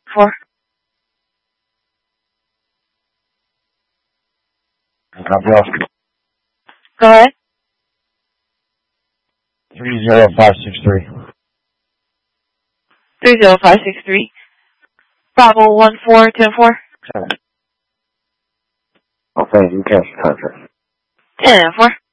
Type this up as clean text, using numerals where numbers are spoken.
4. Copy off. Go ahead. 30563. 30563. Bravo 1410-4. Oh, thank you. Cancel contract. 10-4.